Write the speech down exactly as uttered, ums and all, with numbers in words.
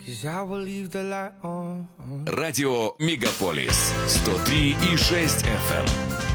'cause I will leave the light on. Радио Мегаполис сто три и шесть эф эм.